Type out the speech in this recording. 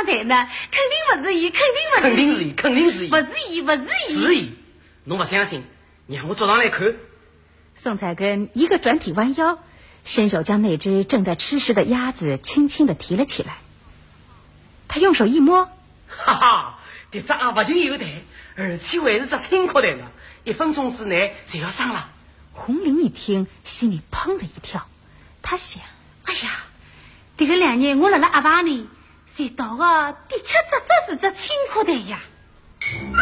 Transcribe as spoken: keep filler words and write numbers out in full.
台呢？肯定不是伊，肯定不是。 肯定是伊，肯定是伊。 不是伊，不是伊。 是伊，侬不相信，让我坐上来看。 宋彩根一个转体弯腰，伸手将那只正在吃食的鸭子轻轻地提了起来。他用手一摸， 哈哈，这只鸭不仅有蛋，而且还是只青壳蛋了，一分钟之内就要生了。 红玲一听，心里砰的一跳，他想： 哎呀，这个两年我辣辣阿爸呢，才到个第七只只是只青壳蛋呀。